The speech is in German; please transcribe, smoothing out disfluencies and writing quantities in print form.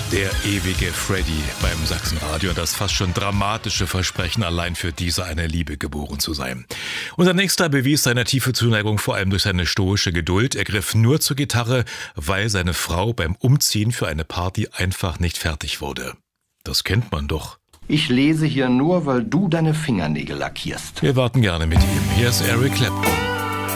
Der ewige Freddy beim Sachsenradio, das fast schon dramatische Versprechen, allein für diese eine Liebe geboren zu sein. Unser Nächster bewies seine tiefe Zuneigung vor allem durch seine stoische Geduld. Er griff nur zur Gitarre, weil seine Frau beim Umziehen für eine Party einfach nicht fertig wurde. Das kennt man doch. Ich lese hier nur, weil du deine Fingernägel lackierst. Wir warten gerne mit ihm. Hier ist Eric Clapton.